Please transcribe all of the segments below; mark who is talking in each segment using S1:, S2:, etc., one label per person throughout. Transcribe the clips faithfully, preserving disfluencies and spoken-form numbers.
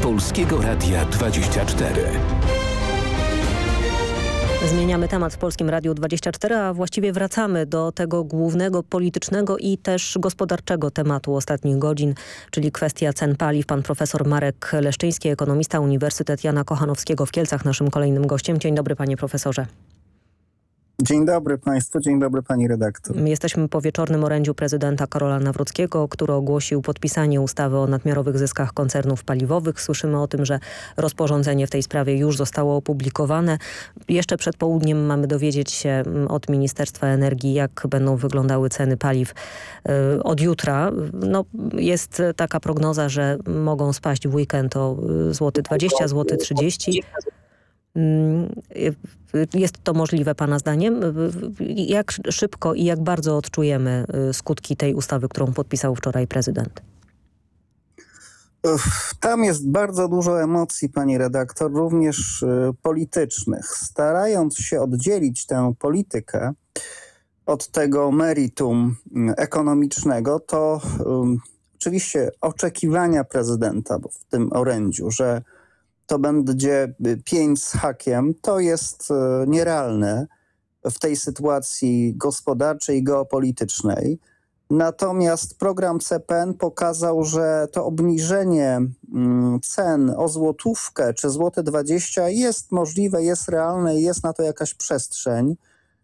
S1: Polskiego Radia dwadzieścia cztery.
S2: Zmieniamy temat w Polskim Radiu dwadzieścia cztery, a właściwie wracamy do tego głównego politycznego i też gospodarczego tematu ostatnich godzin, czyli kwestia cen paliw. Pan profesor Marek Leszczyński, ekonomista, Uniwersytet Jana Kochanowskiego w Kielcach, naszym kolejnym gościem. Dzień dobry, panie profesorze.
S3: Dzień dobry państwu, dzień dobry pani redaktor.
S2: Jesteśmy po wieczornym orędziu prezydenta Karola Nawrockiego, który ogłosił podpisanie ustawy o nadmiarowych zyskach koncernów paliwowych. Słyszymy o tym, że rozporządzenie w tej sprawie już zostało opublikowane. Jeszcze przed południem mamy dowiedzieć się od Ministerstwa Energii, jak będą wyglądały ceny paliw od jutra. No, jest taka prognoza, że mogą spaść w weekend o złoty dwadzieścia, złoty trzydzieści. Jest to możliwe pana zdaniem? Jak szybko i jak bardzo odczujemy skutki tej ustawy, którą podpisał wczoraj prezydent?
S3: Tam jest bardzo dużo emocji, pani redaktor, również politycznych. Starając się oddzielić tę politykę od tego meritum ekonomicznego, to um, oczywiście oczekiwania prezydenta w tym orędziu, że to będzie pięć z hakiem, to jest nierealne w tej sytuacji gospodarczej i geopolitycznej. Natomiast program C P N pokazał, że to obniżenie cen o złotówkę czy złote dwadzieścia jest możliwe, jest realne i jest na to jakaś przestrzeń.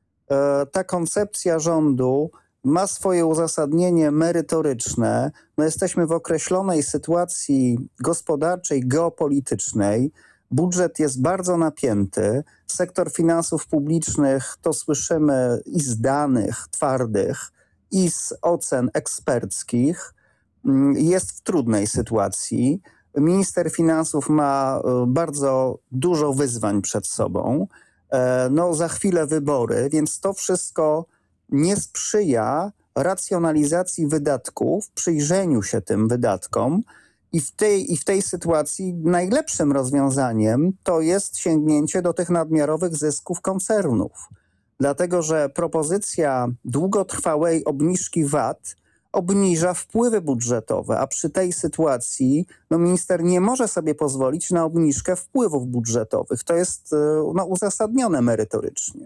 S3: Ta koncepcja rządu ma swoje uzasadnienie merytoryczne. No jesteśmy w określonej sytuacji gospodarczej, geopolitycznej. Budżet jest bardzo napięty. Sektor finansów publicznych, to słyszymy i z danych twardych, i z ocen eksperckich, jest w trudnej sytuacji. Minister finansów ma bardzo dużo wyzwań przed sobą. No za chwilę wybory, więc to wszystko nie sprzyja racjonalizacji wydatków, przyjrzeniu się tym wydatkom i w tej, i w tej sytuacji najlepszym rozwiązaniem to jest sięgnięcie do tych nadmiarowych zysków koncernów. Dlatego, że propozycja długotrwałej obniżki V A T obniża wpływy budżetowe, a przy tej sytuacji no, minister nie może sobie pozwolić na obniżkę wpływów budżetowych. To jest no, uzasadnione merytorycznie.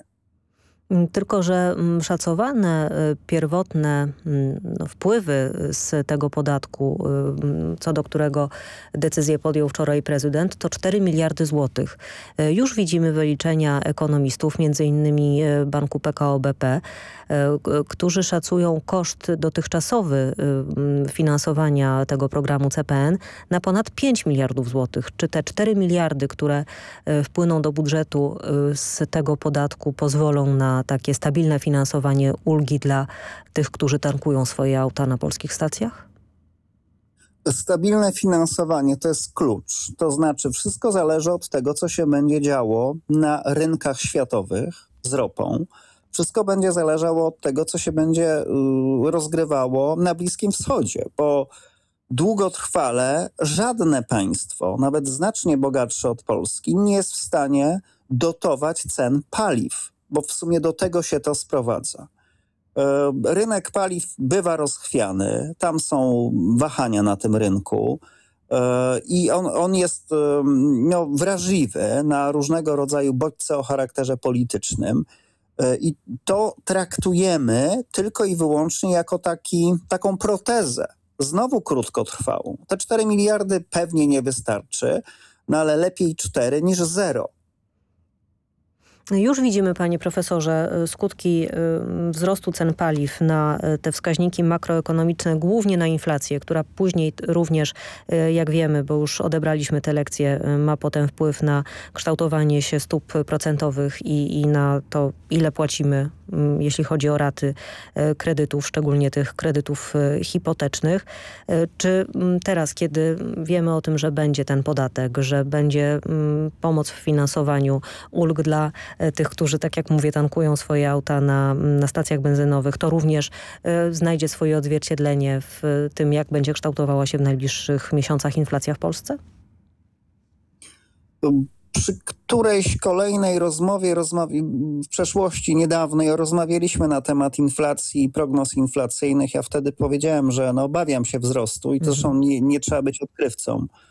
S2: Tylko że szacowane pierwotne no, wpływy z tego podatku, co do którego decyzję podjął wczoraj prezydent, to cztery miliardy złotych. Już widzimy wyliczenia ekonomistów, między innymi Banku P K O B P, którzy szacują koszt dotychczasowy finansowania tego programu C P N na ponad pięć miliardów złotych. Czy te cztery miliardy, które wpłyną do budżetu z tego podatku, pozwolą na takie stabilne finansowanie ulgi dla tych, którzy tankują swoje auta na polskich stacjach?
S3: Stabilne finansowanie to jest klucz. To znaczy wszystko zależy od tego, co się będzie działo na rynkach światowych z ropą. Wszystko będzie zależało od tego, co się będzie y, rozgrywało na Bliskim Wschodzie, bo długotrwale żadne państwo, nawet znacznie bogatsze od Polski, nie jest w stanie dotować cen paliw, bo w sumie do tego się to sprowadza. Rynek paliw bywa rozchwiany, tam są wahania na tym rynku i on, on jest no, wrażliwy na różnego rodzaju bodźce o charakterze politycznym i to traktujemy tylko i wyłącznie jako taki, taką protezę, znowu krótkotrwałą. Te cztery miliardy pewnie nie wystarczy, no ale lepiej cztery niż zero.
S2: Już widzimy, panie profesorze, skutki wzrostu cen paliw na te wskaźniki makroekonomiczne, głównie na inflację, która później również, jak wiemy, bo już odebraliśmy te lekcje, ma potem wpływ na kształtowanie się stóp procentowych i, i na to, ile płacimy, jeśli chodzi o raty kredytów, szczególnie tych kredytów hipotecznych. Czy teraz, kiedy wiemy o tym, że będzie ten podatek, że będzie pomoc w finansowaniu ulg dla tych, którzy, tak jak mówię, tankują swoje auta na, na stacjach benzynowych, to również y, znajdzie swoje odzwierciedlenie w tym, jak będzie kształtowała się w najbliższych miesiącach inflacja w Polsce?
S3: Przy którejś kolejnej rozmowie rozmawi- w przeszłości niedawnej rozmawialiśmy na temat inflacji i prognoz inflacyjnych. Ja wtedy powiedziałem, że no, obawiam się wzrostu i to zresztą nie, nie trzeba być odkrywcą.